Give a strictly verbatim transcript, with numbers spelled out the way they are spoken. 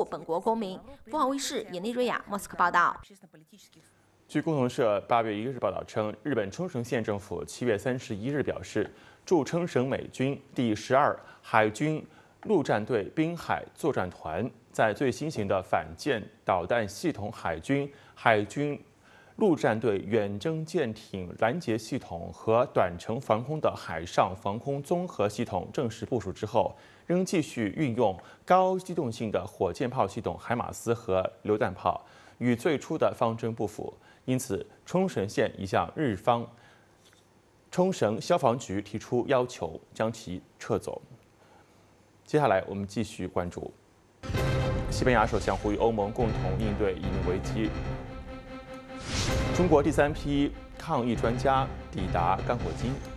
本国公民。凤凰卫视尹丽瑞亚莫斯科报道。 据共同社八月一日报道称，日本冲绳县政府七月三十一日表示，驻冲绳美军第十二海军陆战队滨海作战团在最新型的反舰导弹系统、海军海军陆战队远征舰艇拦截系统和短程防空的海上防空综合系统正式部署之后，仍继续运用高机动性的火箭炮系统海马斯和榴弹炮，与最初的方针不符。因此，冲绳县已向日方冲绳消防局提出要求，将其撤走。接下来，我们继续关注西班牙首相呼吁欧盟共同应对移民危机。中国第三批抗疫专家抵达刚果金。